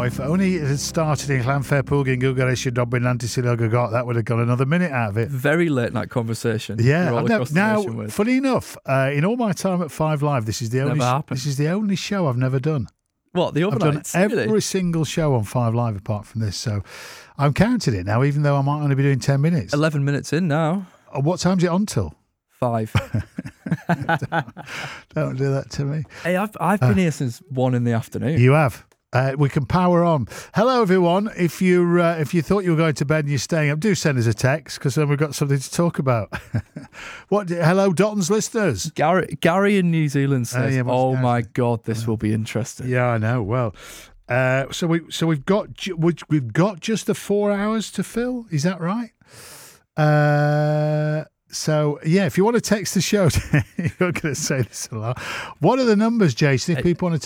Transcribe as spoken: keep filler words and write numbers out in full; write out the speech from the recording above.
if only it had started in Llanfair Pwgyn Gilgaresh Dobin Nantisilagagot, that would have got another minute out of it. Very late night conversation. Yeah, all I've never, across the now, nation with. funny enough, uh, in all my time at Five Live, this is the only Never happened. this is the only show I've never done. What, the I've done overnights? every Really? single show on Five Live apart from this, so I'm counting it now, even though I might only be doing ten minutes. eleven minutes in now. Uh, What time's it on till? Five. Don't do that to me. Hey, I've I've been here since one in the afternoon. You have. Uh, we can power on. Hello, everyone. If you uh, if you thought you were going to bed and you're staying up, do send us a text because then we've got something to talk about. What? Hello, Dotton's listeners. Gary Gary in New Zealand says, yeah, what's "Oh Gary my say? God, this will be interesting." Yeah, I know. Well, uh, so we so we've got ju- we- we've got just the four hours to fill. Is that right? Uh, so yeah, if you want to text the show, you're going to say this a lot. What are the numbers, Jason? If people want to